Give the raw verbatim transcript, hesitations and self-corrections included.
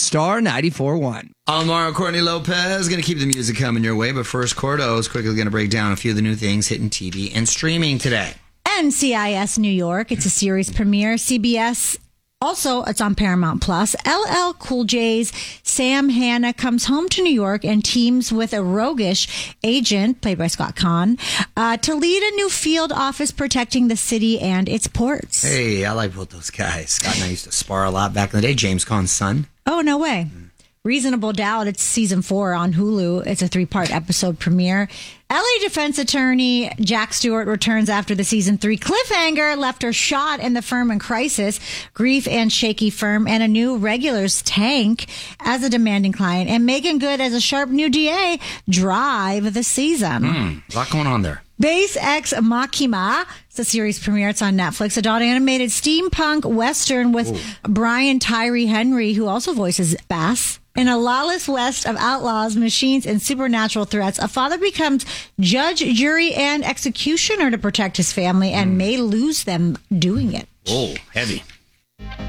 Star ninety-four point one. I'm Mario Courtney Lopez. Going to keep the music coming your way, but first, Cordo is quickly going to break down a few of the new things hitting T V and streaming today. N C I S New York. It's a series premiere. C B S. Also, it's on Paramount Plus. L L Cool J's Sam Hanna comes home to New York and teams with a roguish agent, played by Scott Kahn, uh, to lead a new field office protecting the city and its ports. Hey, I like both those guys. Scott and I used to spar a lot back in the day. James Caan's son. Oh, no way. Reasonable Doubt. It's season four on Hulu. It's a three-part episode premiere. L A defense attorney Jack Stewart returns after the season three cliffhanger left her shot in the firm in crisis, grief and shaky firm, and a new regulars Tank as a demanding client, and Megan Good as a sharp new D A drive the season. Mm, a lot going on there. Base Ex Machina. It's a series premiere. It's on Netflix. Adult animated steampunk western with Ooh. Brian Tyree Henry, who also voices Bass. In a lawless west of outlaws, machines, and supernatural threats, a father becomes judge, jury, and executioner to protect his family and mm. may lose them doing it. Oh, heavy.